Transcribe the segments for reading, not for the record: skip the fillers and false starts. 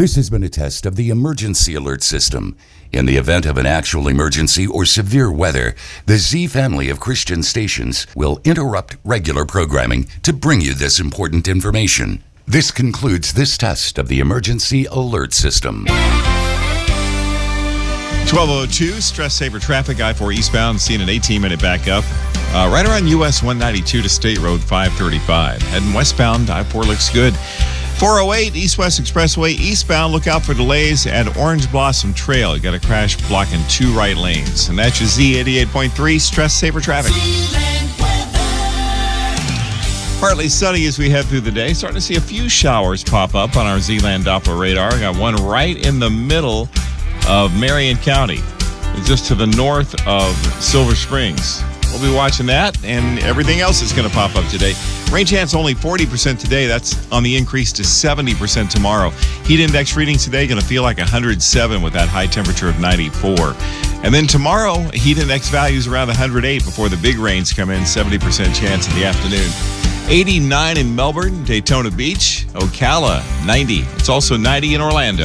This has been a test of the emergency alert system. In the event of an actual emergency or severe weather, the Z family of Christian stations will interrupt regular programming to bring you this important information. This concludes this test of the emergency alert system. 12:02, stress saver traffic, I-4 eastbound, seeing an 18-minute backup. Right around US 192 to State Road 535. Heading westbound, I-4 looks good. 408 East-West Expressway eastbound, look out for delays at Orange Blossom Trail. You got a crash blocking 2 right lanes. And that's your Z88.3 stress saver traffic. Partly sunny as we head through the day. Starting to see a few showers pop up on our Z-Land Doppler radar. Got one right in the middle of Marion County, just to the north of Silver Springs. We'll be watching that and everything else that's going to pop up today. Rain chance only 40% today. That's on the increase to 70% tomorrow. Heat index readings today going to feel like 107 with that high temperature of 94. And then tomorrow, heat index values around 108 before the big rains come in, 70% chance in the afternoon. 89 in Melbourne, Daytona Beach, Ocala, 90. It's also 90 in Orlando.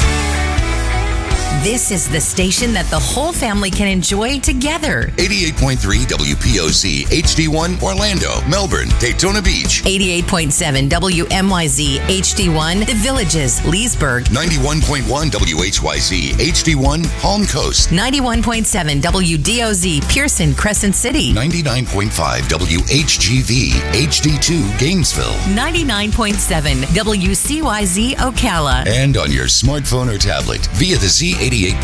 This is the station that the whole family can enjoy together. 88.3 WPOC, HD1, Orlando, Melbourne, Daytona Beach. 88.7 WMYZ, HD1, The Villages, Leesburg. 91.1 WHYZ, HD1, Palm Coast. 91.7 WDOZ, Pearson, Crescent City. 99.5 WHGV, HD2, Gainesville. 99.7 WCYZ, Ocala. And on your smartphone or tablet via the Z88.3